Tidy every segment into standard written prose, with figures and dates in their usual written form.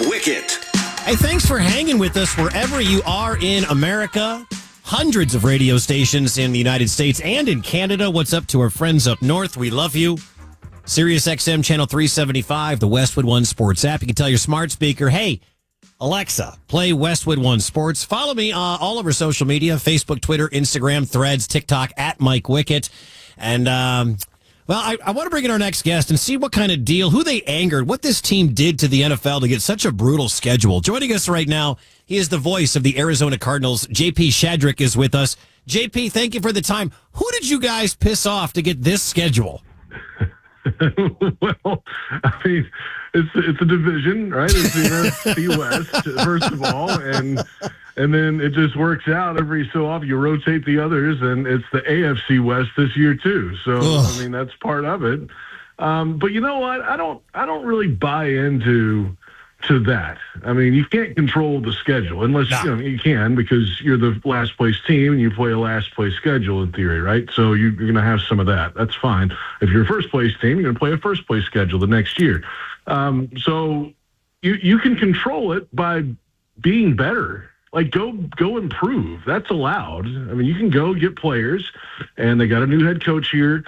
Wicket. Hey, thanks for hanging with us wherever you are in America. Hundreds of radio stations in the United States and in Canada. What's up to our friends up north? We love you. Sirius XM Channel 375, the Westwood One Sports app. You can tell your smart speaker, hey, Alexa, play Westwood One Sports. Follow me all over social media, Facebook, Twitter, Instagram, Threads, TikTok, at Mike Wicket. And, I want to bring in our next guest and see what kind of deal, who they angered, what this team did to the NFL to get such a brutal schedule. Joining us right now, he is the voice of the Arizona Cardinals. JP Shadrick is with us. JP, thank you for the time. Who did you guys piss off to get this schedule? Well, I mean, it's a division, right? It's the NFC West, first of all, and then it just works out every so often. You rotate the others, and it's the AFC West this year too. So I mean, that's part of it. But you know what? I don't really buy into that. I mean, you can't control the schedule unless you can, because you're the last place team and you play a last place schedule in theory, right? So you're going to have some of that. That's fine. If you're a first place team, you're going to play a first place schedule the next year. So you can control it by being better. Like go improve. That's allowed. I mean, you can go get players, and they got a new head coach here.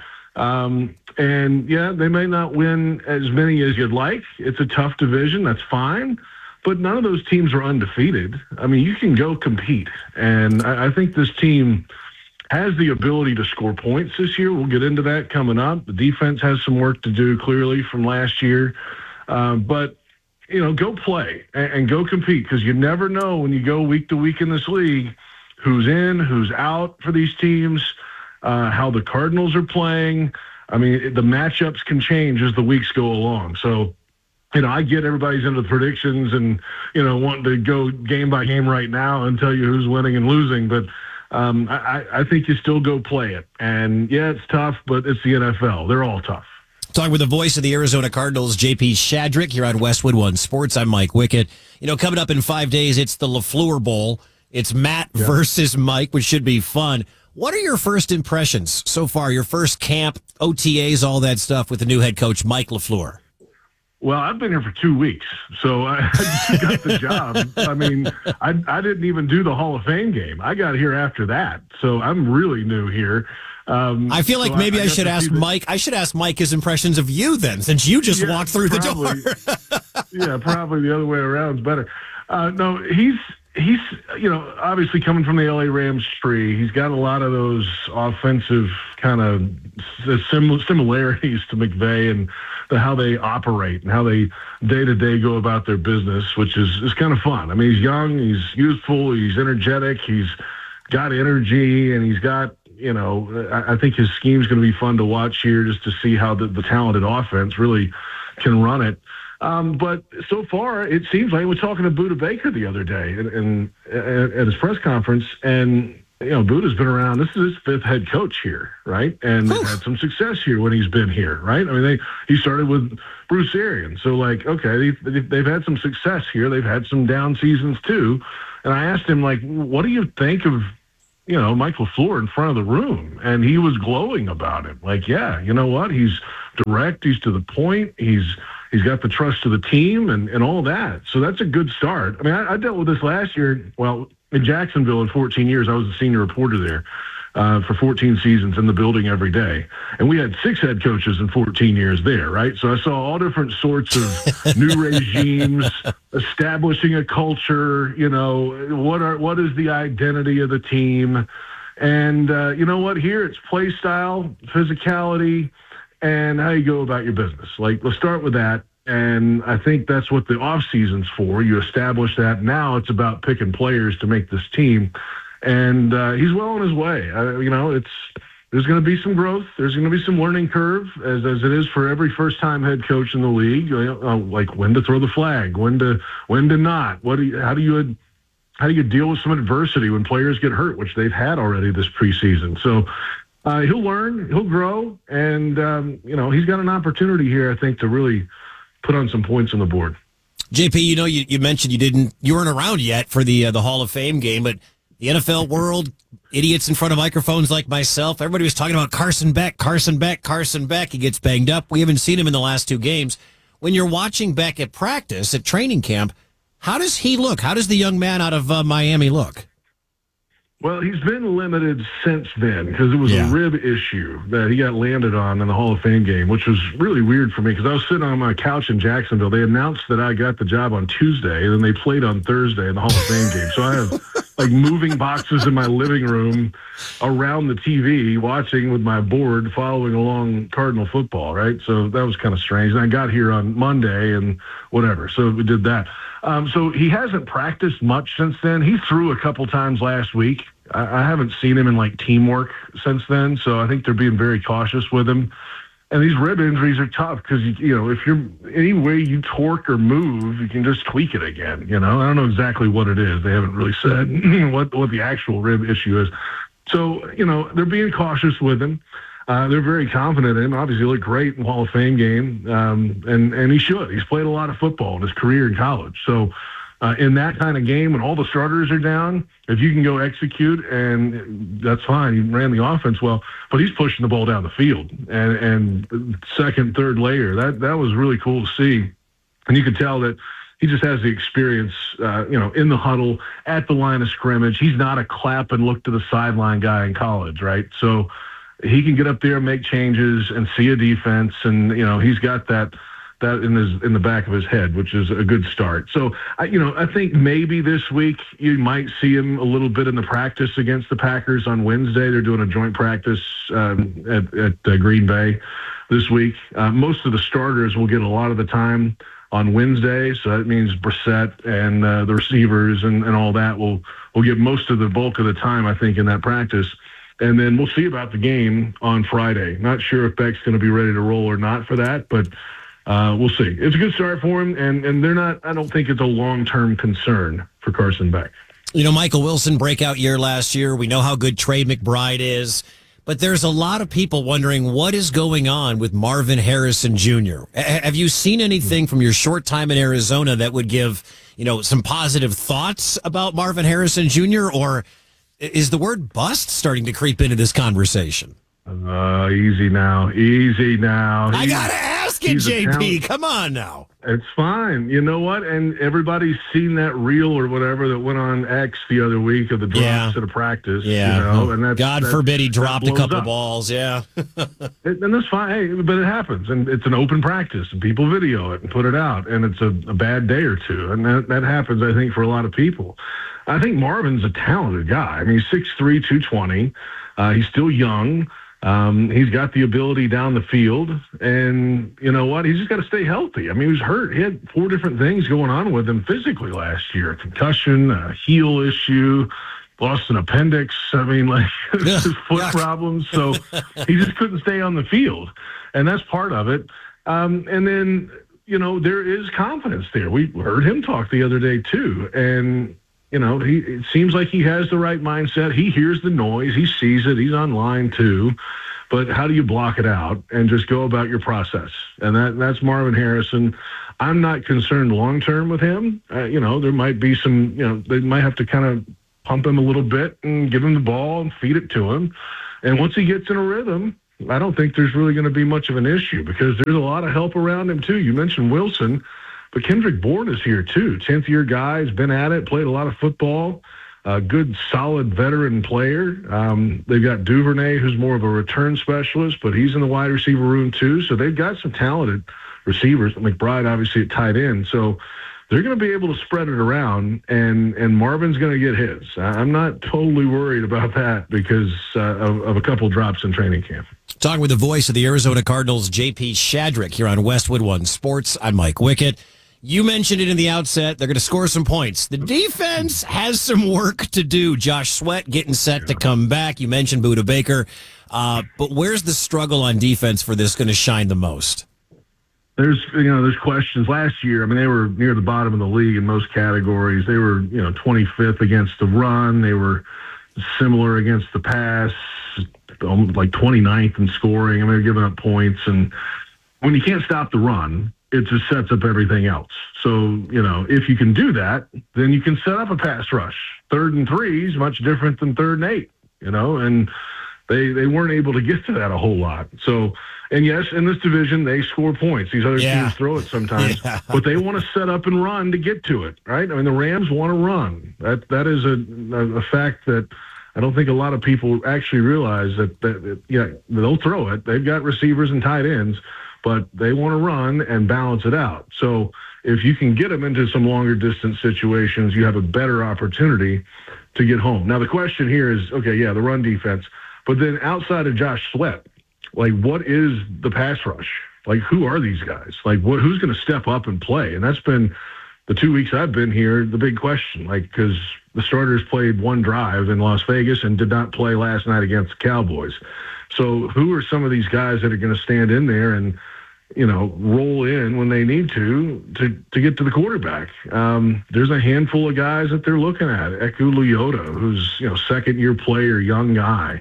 And yeah, they may not win as many as you'd like. It's a tough division. That's fine. But none of those teams are undefeated. I mean, you can go compete. And I think this team has the ability to score points this year. We'll get into that coming up. The defense has some work to do, clearly, from last year. But, go play and go compete, because you never know when you go week to week in this league who's in, who's out for these teams, how the Cardinals are playing. I mean, the matchups can change as the weeks go along. So, I get everybody's into the predictions and, wanting to go game by game right now and tell you who's winning and losing. But I think you still go play it. And, yeah, it's tough, but it's the NFL. They're all tough. Talking with the voice of the Arizona Cardinals, JP Shadrick, here on Westwood One Sports. I'm Mike Wicket. Coming up in 5 days, it's the LaFleur Bowl. It's Matt versus Mike, which should be fun. What are your first impressions so far? Your first camp, OTAs, all that stuff with the new head coach, Mike LaFleur? Well, I've been here for 2 weeks, so I just got the job. I mean, I didn't even do the Hall of Fame game. I got here after that, so I'm really new here. I feel like maybe I should ask Mike. I should ask Mike his impressions of you then, since you just walked through the door. Yeah, probably the other way around is better. No, he's obviously coming from the LA Rams tree. He's got a lot of those offensive kind of similarities to McVay and how they operate and how they day-to-day go about their business, which is kind of fun. I mean, he's young, he's youthful, he's energetic, he's got energy, and he's got, I think his scheme's going to be fun to watch here, just to see how the talented offense really can run it. But so far, it seems like we're talking to Budda Baker the other day and at his press conference, and Buddha's been around. This is his fifth head coach here, right? And they've had some success here when he's been here, right? I mean, he started with Bruce Arians, so okay, they've had some success here. They've had some down seasons too. And I asked him, what do you think of Mike LaFleur in front of the room? And he was glowing about it. Yeah, you know what? He's direct. He's to the point. He's got the trust of the team and all that. So that's a good start. I mean, I dealt with this last year. Well, in Jacksonville in 14 years, I was a senior reporter there for 14 seasons in the building every day. And we had 6 head coaches in 14 years there, right? So I saw all different sorts of new regimes, establishing a culture, what is the identity of the team? And you know what? Here it's play style, physicality, and how you go about your business. Let's start with that. And I think that's what the off season's for. You establish that. Now it's about picking players to make this team. And he's well on his way. There's going to be some growth. There's going to be some learning curve, as it is for every first-time head coach in the league. When to throw the flag, when to not. How do you deal with some adversity when players get hurt, which they've had already this preseason? So he'll learn, he'll grow, and he's got an opportunity here, I think, to really put on some points on the board. JP, you mentioned you weren't around yet for the Hall of Fame game, but the NFL world, idiots in front of microphones like myself, everybody was talking about Carson Beck. He gets banged up. We haven't seen him in the last 2 games. when you're watching Beck at practice, at training camp, how does he look? How does the young man out of Miami look? Well, he's been limited since then because it was a rib issue that he got landed on in the Hall of Fame game, which was really weird for me because I was sitting on my couch in Jacksonville. They announced that I got the job on Tuesday, and then they played on Thursday in the Hall of Fame game. So I have like moving boxes in my living room around the TV, watching with my board, following along Cardinal football, right? So that was kind of strange. And I got here on Monday and whatever. So we did that. So he hasn't practiced much since then. He threw a couple times last week. I haven't seen him in like teamwork since then, so I think they're being very cautious with him. And these rib injuries are tough because you know if you're any way you torque or move, you can just tweak it again. You know, I don't know exactly what it is. They haven't really said what the actual rib issue is. So you know they're being cautious with him. They're very confident in him. Obviously, he looked great in the Hall of Fame game, and he should. He's played a lot of football in his career in college, so. In that kind of game, when all the starters are down, if you can go execute, and that's fine. He ran the offense well, but he's pushing the ball down the field. And second, third layer, that was really cool to see. And you could tell that he just has the experience, in the huddle, at the line of scrimmage. He's not a clap and look to the sideline guy in college, right? So he can get up there and make changes and see a defense, and, he's got that in the back of his head, which is a good start. So, I think maybe this week you might see him a little bit in the practice against the Packers on Wednesday. They're doing a joint practice at Green Bay this week. Most of the starters will get a lot of the time on Wednesday, so that means Brissett and the receivers and all that will get most of the bulk of the time, I think, in that practice. And then we'll see about the game on Friday. Not sure if Beck's going to be ready to roll or not for that, but we'll see. It's a good start for him, and they're not. I don't think it's a long-term concern for Carson Beck. Michael Wilson, breakout year last year. We know how good Trey McBride is, but there's a lot of people wondering what is going on with Marvin Harrison Jr. Have you seen anything from your short time in Arizona that would give, some positive thoughts about Marvin Harrison Jr., or is the word bust starting to creep into this conversation? Easy now. I gotta ask it, JP. Come on now. It's fine. You know what? And everybody's seen that reel or whatever that went on X the other week of the drops at a practice. Yeah. And God forbid he dropped a couple balls. Yeah. And that's fine. Hey, but it happens. And it's an open practice and people video it and put it out. And it's a bad day or two. And that happens, I think, for a lot of people. I think Marvin's a talented guy. I mean, he's 6'3", 220. He's still young. He's got the ability down the field, and you know what? He's just got to stay healthy. I mean, he was hurt. He had 4 different things going on with him physically last year: concussion, a heel issue, lost an appendix. I mean, his foot problems. So he just couldn't stay on the field, and that's part of it. And then, there is confidence there. We heard him talk the other day too, and it seems like he has the right mindset. He hears the noise. He sees it. He's online too. But how do you block it out and just go about your process? And that's Marvin Harrison. I'm not concerned long-term with him. There might be some, they might have to kind of pump him a little bit and give him the ball and feed it to him. And once he gets in a rhythm, I don't think there's really going to be much of an issue because there's a lot of help around him too. You mentioned Wilson. But Kendrick Bourne is here, too. 10th-year guy, has been at it, played a lot of football, a good, solid veteran player. They've got Duvernay, who's more of a return specialist, but he's in the wide receiver room, too. So they've got some talented receivers. McBride, obviously, at tight end. So they're going to be able to spread it around, and Marvin's going to get his. I'm not totally worried about that because of a couple drops in training camp. Talking with the voice of the Arizona Cardinals, JP Shadrick, here on Westwood One Sports. I'm Mike Wickett. You mentioned it in the outset. They're going to score some points. The defense has some work to do. Josh Sweat getting set to come back. You mentioned Budda Baker. But where's the struggle on defense for this going to shine the most? There's questions. Last year, I mean, they were near the bottom of the league in most categories. They were, 25th against the run. They were similar against the pass, like 29th in scoring. I mean, they're giving up points. And when you can't stop the run, it just sets up everything else. So, if you can do that, then you can set up a pass rush. 3rd and 3 is much different than 3rd and 8, and they weren't able to get to that a whole lot. So, and yes, in this division, they score points. These other teams throw it sometimes, but they want to set up and run to get to it, right? I mean, the Rams want to run. That is a fact that I don't think a lot of people actually realize that they'll throw it. They've got receivers and tight ends, but they want to run and balance it out. So if you can get them into some longer distance situations, you have a better opportunity to get home. Now, the question here is, okay, the run defense, but then outside of Josh Sweat, like, what is the pass rush? Like, who are these guys? Like, who's going to step up and play? And that's been the 2 weeks I've been here, the big question, like, because the starters played one drive in Las Vegas and did not play last night against the Cowboys. So who are some of these guys that are going to stand in there and, roll in when they need to get to the quarterback? There's a handful of guys that they're looking at. Eku Leota, who's, second-year player, young guy.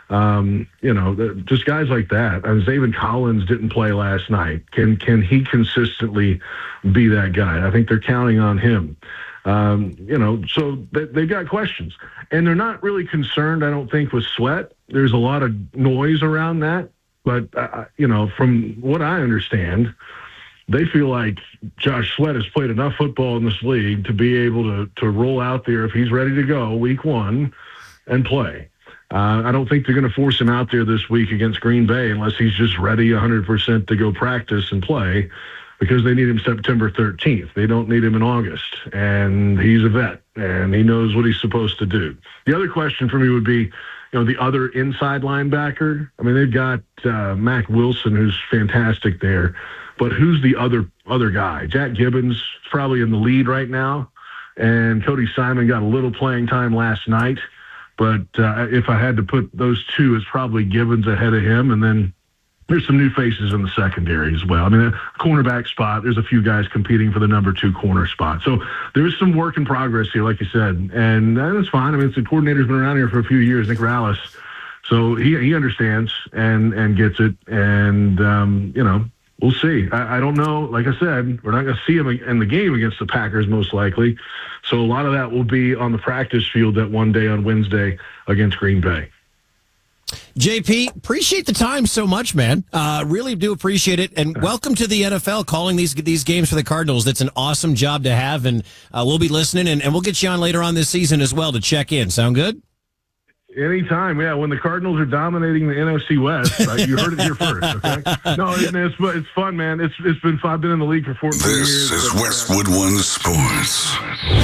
Just guys like that. Zaven Collins didn't play last night. Can he consistently be that guy? I think they're counting on him. So they've got questions. And they're not really concerned, I don't think, with Sweat. There's a lot of noise around that. But, from what I understand, they feel like Josh Sweat has played enough football in this league to be able to roll out there if he's ready to go week one and play. I don't think they're going to force him out there this week against Green Bay unless he's just ready 100% to go practice and play, because they need him September 13th. They don't need him in August. And he's a vet, and he knows what he's supposed to do. The other question for me would be, the other inside linebacker. I mean, they've got Mac Wilson, who's fantastic there. But who's the other guy? Jack Gibbons is probably in the lead right now. And Cody Simon got a little playing time last night. But if I had to put those two, it's probably Gibbons ahead of him. And then there's some new faces in the secondary as well. I mean, a cornerback spot, there's a few guys competing for the number 2 corner spot. So there's some work in progress here, like you said. And that's fine. I mean, the coordinator's been around here for a few years, Nick Rallis. So he understands and gets it. And, we'll see. I don't know. Like I said, we're not going to see him in the game against the Packers, most likely. So a lot of that will be on the practice field that one day on Wednesday against Green Bay. JP, appreciate the time so much, man. Really do appreciate it. And welcome to the NFL, calling these games for the Cardinals. That's an awesome job to have. And we'll be listening, and we'll get you on later on this season as well to check in. Sound good? Anytime, yeah. When the Cardinals are dominating the NFC West, you heard it here first, okay? No, it's fun, man. It's been fun. I've been in the league for 14 years. This is Westwood One Sports.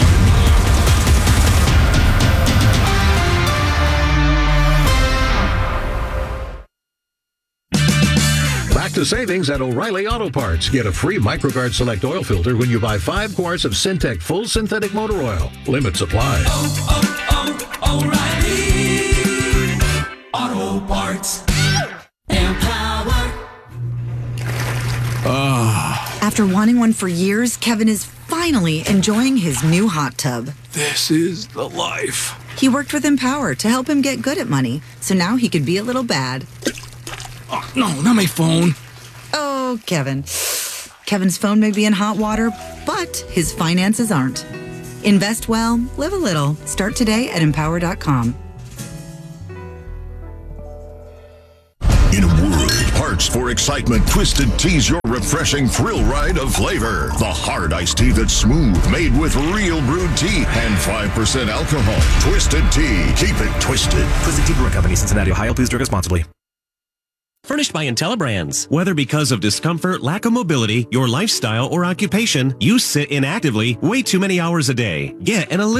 Back to savings at O'Reilly Auto Parts. Get a free MicroGuard Select oil filter when you buy 5 quarts of Syntec Full Synthetic Motor Oil. Limit supply. O'Reilly Auto Parts. Empower. After wanting one for years, Kevin is finally enjoying his new hot tub. This is the life. He worked with Empower to help him get good at money, so now he could be a little bad. Oh, no, not my phone. Oh, Kevin. Kevin's phone may be in hot water, but his finances aren't. Invest well, live a little. Start today at Empower.com. In a world parched for excitement, Twisted Tea's your refreshing thrill ride of flavor. The hard iced tea that's smooth, made with real brewed tea and 5% alcohol. Twisted Tea. Keep it twisted. Twisted Tea Brewing Company, Cincinnati, Ohio. Please drink responsibly. Furnished by IntelliBrands. Whether because of discomfort, lack of mobility, your lifestyle, or occupation, you sit inactively way too many hours a day. Get an